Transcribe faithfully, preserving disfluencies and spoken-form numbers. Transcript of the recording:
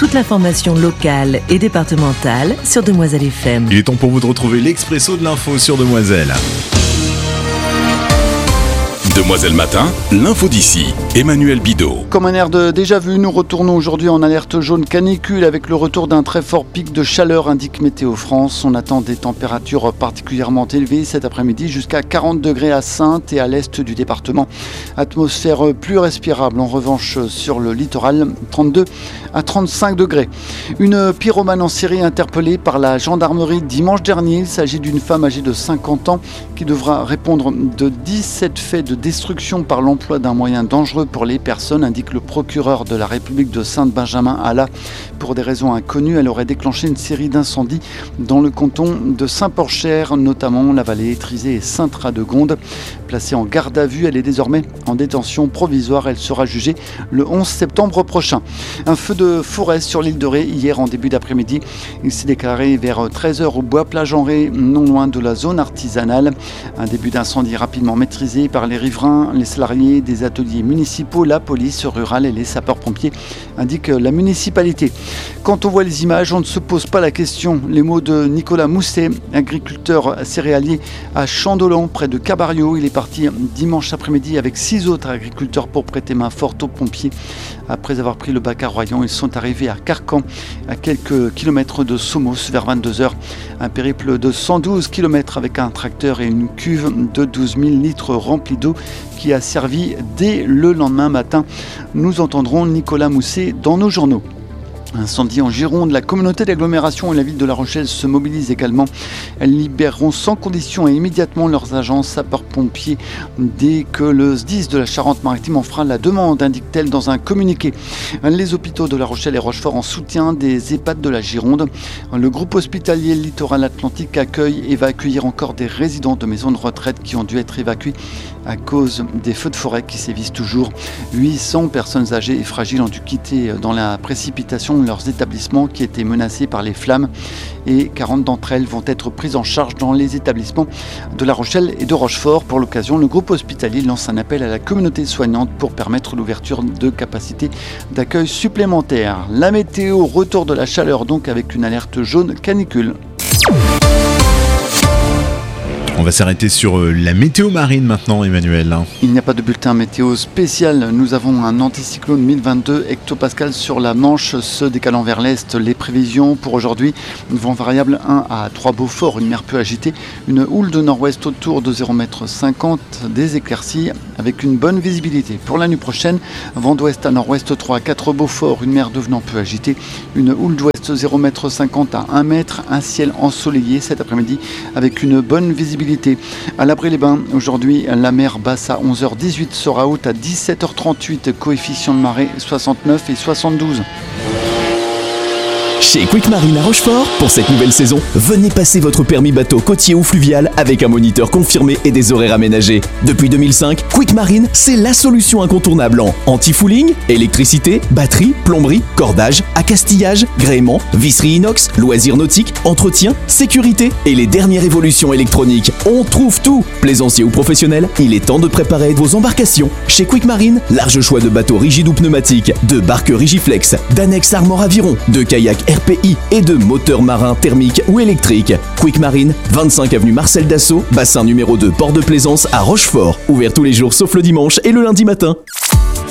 toute l'information locale et départementale sur Demoiselle F M. Il est temps pour vous de retrouver l'Expresso de l'info sur Demoiselle. Demoiselle Matin, l'info d'ici, Emmanuel Bidot. Comme un air de déjà vu, nous retournons aujourd'hui en alerte jaune canicule avec le retour d'un très fort pic de chaleur, indique Météo France. On attend des températures particulièrement élevées cet après-midi, jusqu'à quarante degrés à Saintes et à l'est du département. Atmosphère plus respirable en revanche sur le littoral, trente-deux à trente-cinq degrés. Une pyromane en série interpellée par la gendarmerie dimanche dernier. Il s'agit d'une femme âgée de cinquante ans qui devra répondre de dix-sept faits de destruction par l'emploi d'un moyen dangereux pour les personnes, indique le procureur de la République de Saint-Benjamin-Alla. Pour des raisons inconnues, elle aurait déclenché une série d'incendies dans le canton de Saint-Porcher, notamment la vallée Étrisée et Sainte-Radegonde. Placée en garde à vue, elle est désormais en détention provisoire. Elle sera jugée le onze septembre prochain. Un feu de forêt sur l'île de Ré hier en début d'après-midi. Il s'est déclaré vers treize heures au bois Plage-en-Ré, non loin de la zone artisanale. Un début d'incendie rapidement maîtrisé par les riverains, les salariés des ateliers municipaux, la police rurale et les sapeurs-pompiers, indique la municipalité. Quand on voit les images, on ne se pose pas la question. Les mots de Nicolas Mousset, agriculteur céréalier à Chandolan, près de Cabario. Il est parti dimanche après-midi avec six autres agriculteurs pour prêter main forte aux pompiers. Après avoir pris le bac à Royan, ils sont arrivés à Carcan, à quelques kilomètres de Somos, vers vingt-deux heures. Un périple de cent douze kilomètres avec un tracteur et une cuve de douze mille litres remplis d'eau qui a servi dès le lendemain matin. Nous entendrons Nicolas Mousset dans nos journaux. Incendie en Gironde, la communauté d'agglomération et la ville de La Rochelle se mobilisent également. Elles libéreront sans condition et immédiatement leurs agents sapeurs-pompiers dès que le S D I S de la Charente-Maritime en fera la demande, indique-t-elle dans un communiqué. Les hôpitaux de La Rochelle et Rochefort en soutien des EHPAD de la Gironde. Le groupe hospitalier Littoral Atlantique accueille et va accueillir encore des résidents de maisons de retraite qui ont dû être évacués à cause des feux de forêt qui sévissent toujours. huit cents personnes âgées et fragiles ont dû quitter dans la précipitation leurs établissements qui étaient menacés par les flammes et quarante d'entre elles vont être prises en charge dans les établissements de La Rochelle et de Rochefort. Pour l'occasion, le groupe hospitalier lance un appel à la communauté soignante pour permettre l'ouverture de capacités d'accueil supplémentaires. La météo, retour de la chaleur donc avec une alerte jaune canicule. On va s'arrêter sur la météo marine maintenant, Emmanuel. Il n'y a pas de bulletin météo spécial. Nous avons un anticyclone mille vingt-deux hectopascales sur la Manche, se décalant vers l'est. Les prévisions pour aujourd'hui, vent variable un à trois Beaufort, une mer peu agitée, une houle de nord-ouest autour de zéro virgule cinquante mètres, des éclaircies avec une bonne visibilité. Pour la nuit prochaine, vent d'ouest à nord-ouest trois à quatre Beaufort, une mer devenant peu agitée, une houle d'ouest zéro virgule cinquante à un mètre, un ciel ensoleillé cet après-midi avec une bonne visibilité. À l'Abri-les-Bains, aujourd'hui, la mer basse à onze heures dix-huit sera haute à dix-sept heures trente-huit, coefficient de marée soixante-neuf et soixante-douze. Chez Quick Marine à Rochefort, pour cette nouvelle saison, venez passer votre permis bateau côtier ou fluvial avec un moniteur confirmé et des horaires aménagés. Depuis deux mille cinq, Quick Marine, c'est la solution incontournable en anti-fouling, électricité, batterie, plomberie, cordage, accastillage, gréement, visserie inox, loisirs nautiques, entretien, sécurité et les dernières évolutions électroniques. On trouve tout. Plaisancier ou professionnel, il est temps de préparer vos embarcations. Chez Quick Marine, large choix de bateaux rigides ou pneumatiques, de barques Rigiflex, d'annexes Armor Aviron, de kayaks R P I et de moteurs marins thermiques ou électriques. Quick Marine, vingt-cinq avenue Marcel Dassault, bassin numéro deux, port de Plaisance à Rochefort. Ouvert tous les jours sauf le dimanche et le lundi matin.